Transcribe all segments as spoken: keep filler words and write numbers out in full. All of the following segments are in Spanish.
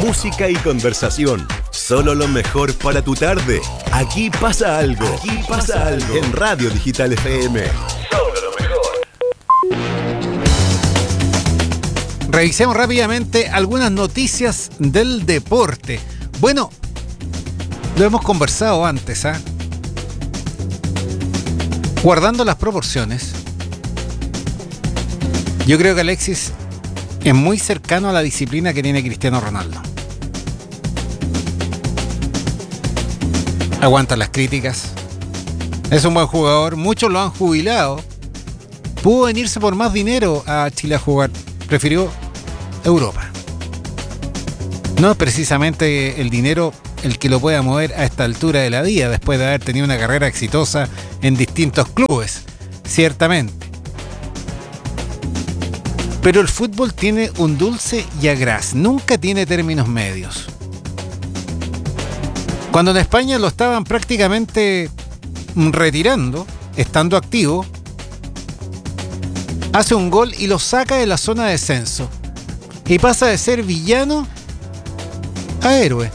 música y conversación. Solo lo mejor para tu tarde. Aquí pasa algo. Aquí pasa algo. En Radio Digital F M. Solo lo mejor. Revisemos rápidamente algunas noticias del deporte. Bueno, lo hemos conversado antes, ¿ah? ¿eh? Guardando las proporciones, yo creo que Alexis es muy cercano a la disciplina que tiene Cristiano Ronaldo. Aguanta las críticas. Es un buen jugador. Muchos lo han jubilado. Pudo venirse por más dinero a Chile a jugar. Prefirió Europa. No es precisamente el dinero el que lo pueda mover a esta altura de la vida, después de haber tenido una carrera exitosa en distintos clubes, ciertamente. Pero el fútbol tiene un dulce y agraz, nunca tiene términos medios. Cuando en España lo estaban prácticamente retirando, estando activo, hace un gol y lo saca de la zona de descenso. Y pasa de ser villano a héroe.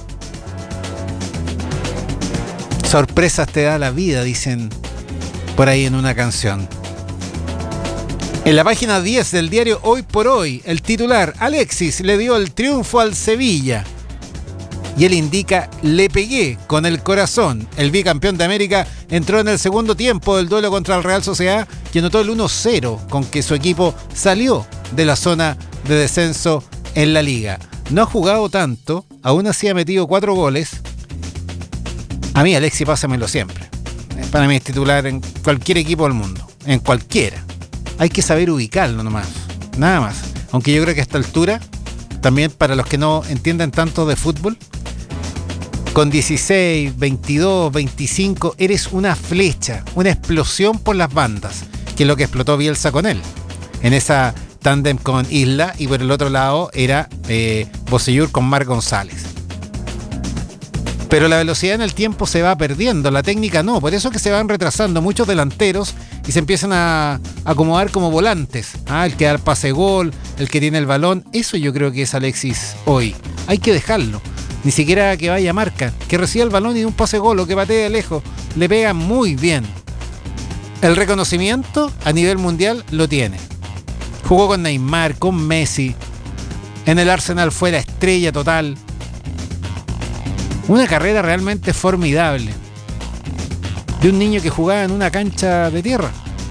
Sorpresas te da la vida, dicen por ahí en una canción. En la página diez del diario Hoy por Hoy, el titular: Alexis le dio el triunfo al Sevilla. Y él indica: le pegué con el corazón. El bicampeón de América entró en el segundo tiempo del duelo contra el Real Sociedad, que anotó el uno cero, con que su equipo salió de la zona de descenso en la liga. No ha jugado tanto, aún así ha metido cuatro goles. A mí, Alexis, pásamelo siempre. Para mí es titular en cualquier equipo del mundo. En cualquiera. Hay que saber ubicarlo nomás. Nada más. Aunque yo creo que a esta altura, también para los que no entienden tanto de fútbol, con dieciséis, veintidós, veinticinco, eres una flecha, una explosión por las bandas, que es lo que explotó Bielsa con él. En esa tándem con Isla, y por el otro lado era eh, Bocellur con Marc González. Pero la velocidad en el tiempo se va perdiendo, la técnica no, por eso es que se van retrasando muchos delanteros y se empiezan a acomodar como volantes. Ah, el que da el pase gol, el que tiene el balón, eso yo creo que es Alexis hoy. Hay que dejarlo, ni siquiera que vaya a marca, que reciba el balón y de un pase gol o que patee de lejos, le pega muy bien. El reconocimiento a nivel mundial lo tiene. Jugó con Neymar, con Messi, en el Arsenal fue la estrella total. Una carrera realmente formidable de un niño que jugaba en una cancha de tierra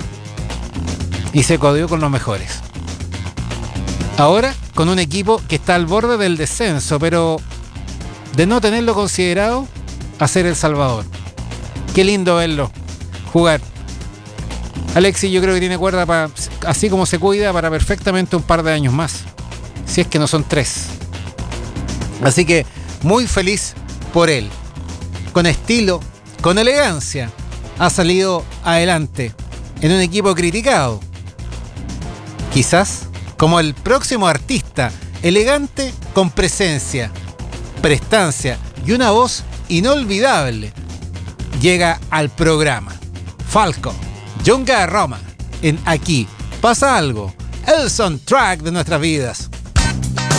y se codeó con los mejores. Ahora con un equipo que está al borde del descenso, pero de no tenerlo considerado, a ser El Salvador. Qué lindo verlo jugar. Alexis yo creo que tiene cuerda para, así como se cuida, para perfectamente un par de años más, si es que no son tres. Así que muy feliz por él. Con estilo, con elegancia, ha salido adelante en un equipo criticado. Quizás como el próximo artista, elegante con presencia, prestancia y una voz inolvidable, llega al programa. Falco, Junga Roma, en Aquí Pasa Algo, el soundtrack de nuestras vidas.